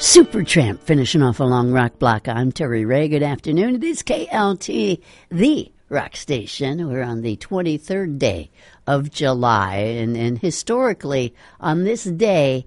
Supertramp finishing off a long rock block. I'm Terry Ray. Good afternoon. It is KLT, the rock station. We're on the 23rd day of July. And historically, on this day,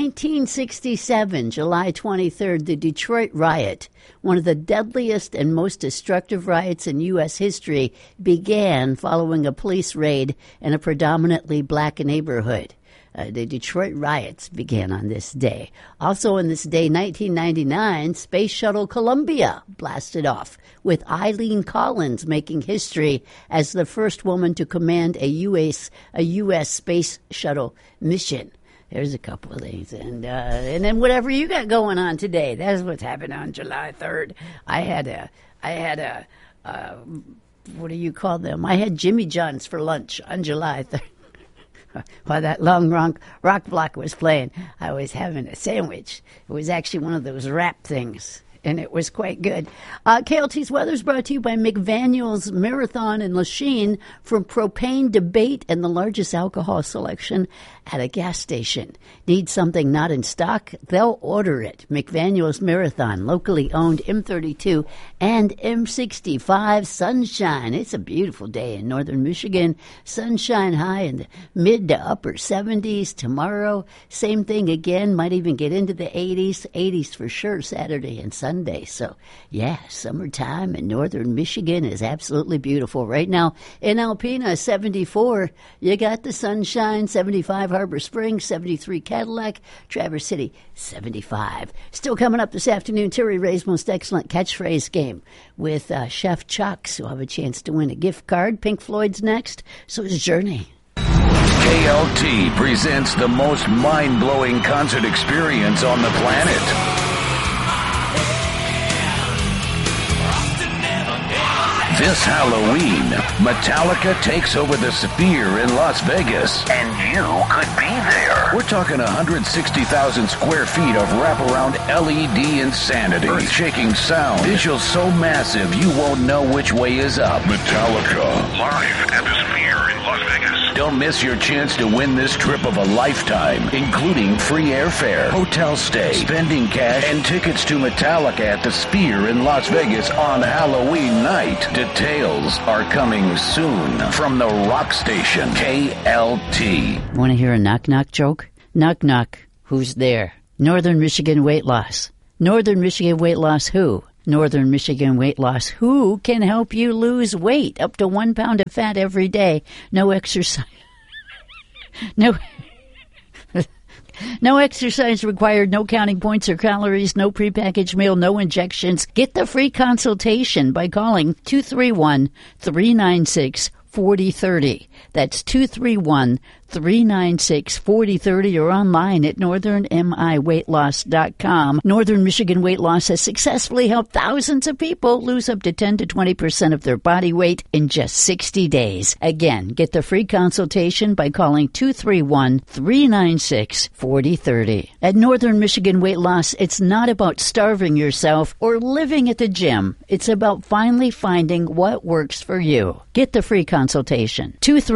1967, July 23rd, the Detroit riot, one of the deadliest and most destructive riots in U.S. history, began following a police raid in a predominantly black neighborhood. The Detroit riots began on this day. Also on this day, 1999, Space Shuttle Columbia blasted off, with Eileen Collins making history as the first woman to command a U.S. Space Shuttle mission. There's a couple of things. And then whatever you got going on today, that's what's happened on July 3rd. I had a what do you call them? I had Jimmy John's for lunch on July 3rd. While that long rock block was playing, I was having a sandwich. It was actually one of those wrap things, and it was quite good. KLT's weather is brought to you by McVanuel's Marathon in Lachine. From propane debate and the largest alcohol selection at a gas station. Need something not in stock? They'll order it. McVanuel's Marathon, locally owned, M32 and M65. Sunshine. It's a beautiful day in northern Michigan. Sunshine high in the mid to upper 70s. Tomorrow, same thing again. Might even get into the 80s. 80s for sure Saturday and Sunday. So, yeah, summertime in northern Michigan is absolutely beautiful. Right now in Alpena, 74. You got the sunshine. 75 Harbor Springs, 73 Cadillac, Traverse City, 75. Still coming up this afternoon, Terry Ray's most excellent catchphrase game with Chef Chucks, who'll have a chance to win a gift card. Pink Floyd's next, so is Journey. KLT presents the most mind-blowing concert experience on the planet. This Halloween, Metallica takes over the Sphere in Las Vegas. And you could be there. We're talking 160,000 square feet of wraparound LED insanity. Earth-shaking sound. Visuals so massive you won't know which way is up. Metallica. Live at the Sphere in Las Vegas. Don't miss your chance to win this trip of a lifetime, including free airfare, hotel stay, spending cash, and tickets to Metallica at the Sphere in Las Vegas on Halloween night. Details are coming soon from the rock station, KLT. Want to hear a knock-knock joke? Knock-knock. Who's there? Northern Michigan weight loss. Northern Michigan weight loss who? Northern Michigan weight loss who can help you lose weight up to 1 pound of fat every day. No exercise. No exercise required, no counting points or calories, no prepackaged meal, no injections. Get the free consultation by calling 231-396-4030. That's 231-396-4030 or online at northernmiweightloss.com. Northern Michigan Weight Loss has successfully helped thousands of people lose up to 10 to 20% of their body weight in just 60 days. Again, get the free consultation by calling 231-396-4030. At Northern Michigan Weight Loss, it's not about starving yourself or living at the gym. It's about finally finding what works for you. Get the free consultation.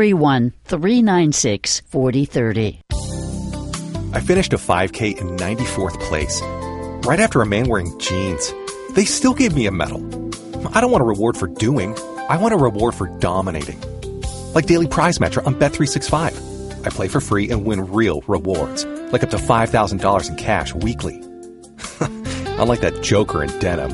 231-396-4030. I finished a 5K in 94th place, right after a man wearing jeans. They still gave me a medal. I don't want a reward for doing. I want a reward for dominating. Like Daily Prize Match on Bet365. I play for free and win real rewards, like up to $5,000 in cash weekly. Unlike that joker in denim.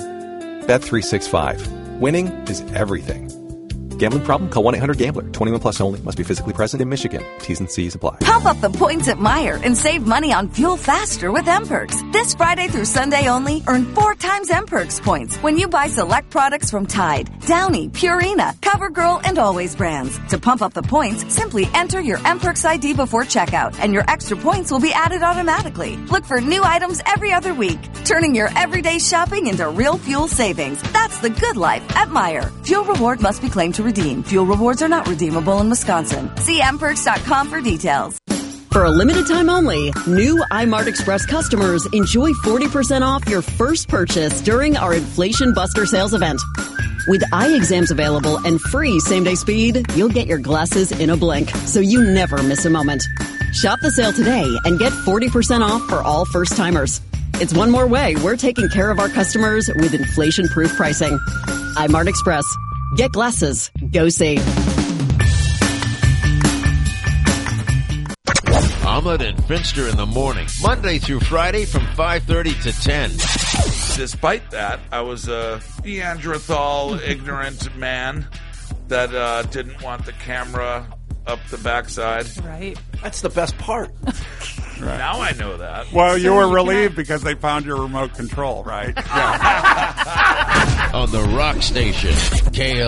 Bet365. Winning is everything. Gambling problem? Call 1-800-GAMBLER. 21 plus only. Must be physically present in Michigan. T's and C's apply. Pump up the points at Meijer and save money on fuel faster with M-Perks. This Friday through Sunday only, earn 4 times M-Perks points when you buy select products from Tide, Downy, Purina, CoverGirl, and Always brands. To pump up the points, simply enter your M-Perks ID before checkout, and your extra points will be added automatically. Look for new items every other week, turning your everyday shopping into real fuel savings. That's the good life at Meijer. Fuel reward must be claimed to redeem. Fuel rewards are not redeemable in Wisconsin. See mperks.com for details. For a limited time only, new iMart Express customers enjoy 40% off your first purchase during our Inflation Buster sales event. With eye exams available and free same-day speed, you'll get your glasses in a blink, so you never miss a moment. Shop the sale today and get 40% off for all first-timers. It's one more way we're taking care of our customers with inflation-proof pricing. iMart Express. Get glasses. Go see. Ahmed and Finster in the morning, Monday through Friday from 5:30 to 10. Despite that, I was a Neanderthal, ignorant man that didn't want the camera up the backside. Right. That's the best part. Right. Now I know that. Well, you were relieved because they found your remote control, right? Yeah. On the Rock Station, KL.